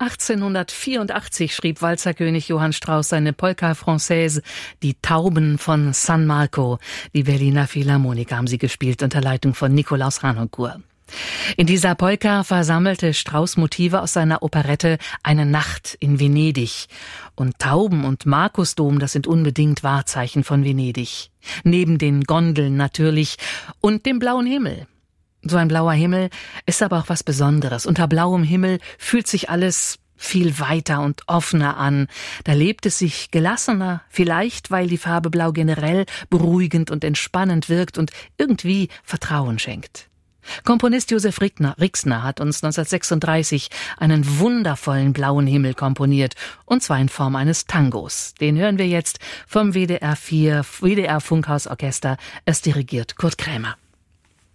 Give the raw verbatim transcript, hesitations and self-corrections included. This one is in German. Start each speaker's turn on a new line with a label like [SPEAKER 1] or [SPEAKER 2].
[SPEAKER 1] achtzehnhundertvierundachtzig schrieb Walzerkönig Johann Strauss seine Polka Française »Die Tauben von San Marco«. Die Berliner Philharmoniker haben sie gespielt unter Leitung von Nikolaus Harnoncourt. In dieser Polka versammelte Strauss Motive aus seiner Operette »Eine Nacht in Venedig«. Und Tauben und Markusdom, das sind unbedingt Wahrzeichen von Venedig. Neben den Gondeln natürlich und dem blauen Himmel. So ein blauer Himmel ist aber auch was Besonderes. Unter blauem Himmel fühlt sich alles viel weiter und offener an. Da lebt es sich gelassener, vielleicht weil die Farbe Blau generell beruhigend und entspannend wirkt und irgendwie Vertrauen schenkt. Komponist Josef Rixner hat uns neunzehnhundertsechsunddreißig einen wundervollen blauen Himmel komponiert, und zwar in Form eines Tangos. Den hören wir jetzt vom W D R vier W D R Funkhausorchester. Es dirigiert Kurt Krämer.